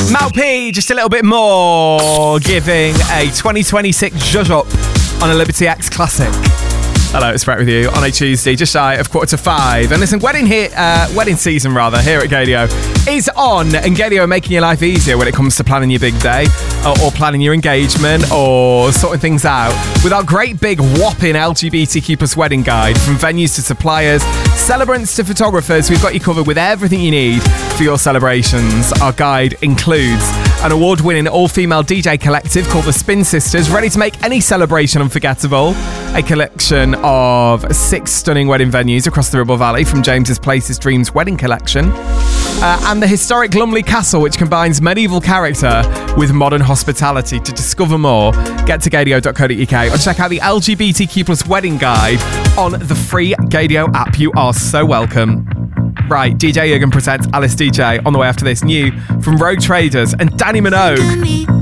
Mal P, just a little bit more, giving a 2026 zhuzh up on a Liberty X Classic. Hello, it's Brett with you on a Tuesday, just shy of 4:45. And listen, wedding season here at Gaydio is on, and Gaydio are making your life easier when it comes to planning your big day, or planning your engagement, or sorting things out with our great big whopping LGBTQ plus wedding guide. From venues to suppliers, celebrants to photographers, we've got you covered with everything you need for your celebrations. Our guide includes an award-winning all-female DJ collective called the Spin Sisters, ready to make any celebration unforgettable. A collection of 6 stunning wedding venues across the Ribble Valley from James's Places Dreams wedding collection. And the historic Lumley Castle, which combines medieval character with modern hospitality. To discover more, get to gaydio.co.uk or check out the LGBTQ plus wedding guide on the free Gaydio app. You are so welcome. Right, DJ Jürgen presents Alice DJ on the way after this. New from Rogue Traders and Danny Minogue.